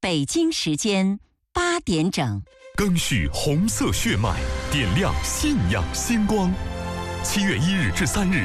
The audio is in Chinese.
北京时间8点整。 赓续红色血脉，点亮信仰星光。7月1日至3日。